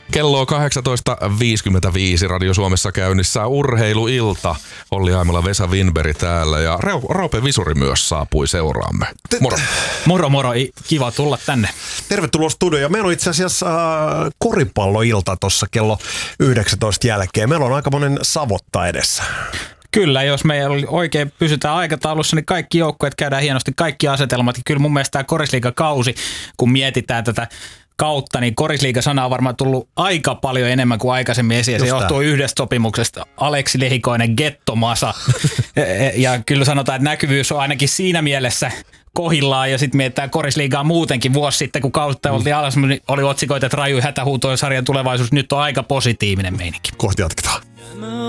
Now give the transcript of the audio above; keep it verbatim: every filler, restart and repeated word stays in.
Kello on kahdeksantoista viisikymmentäviisi Radio Suomessa käynnissä urheiluilta. Olli Aimola, Vesa Winberg täällä ja Roope Visuri myös saapui seuraamme. Moro. Moro moro, kiva tulla tänne. Tervetuloa studioon. Meillä on itse asiassa äh, koripalloilta tuossa kello yhdeksäntoista jälkeen. Meillä on aika monen savotta edessä. Kyllä, jos me oikein pysytään aikataulussa, niin kaikki joukkueet käydään hienosti, kaikki asetelmat. Kyllä mun mielestä tämä korisliigakausi, kun mietitään tätä kautta, niin korisliiga-sana on varmaan tullut aika paljon enemmän kuin aikaisemmin esiin. Se johtuu yhdestä sopimuksesta. Aleksi Lehikoinen, Gettomasa. Ja kyllä sanotaan, että näkyvyys on ainakin siinä mielessä kohillaan, ja sitten mietitään korisliigaa muutenkin. Vuosi sitten, kun kautta oltiin alas, niin oli otsikoita, että raju hätähuutojen sarjan tulevaisuus. Nyt on aika positiivinen meininki. Kohti jatketaan.